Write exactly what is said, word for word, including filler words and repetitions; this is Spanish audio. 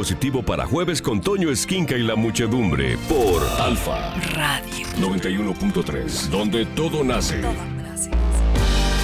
positivo para jueves con Toño Esquinca y la muchedumbre por Alfa Radio noventa y uno punto tres, donde todo nace. Todo nace.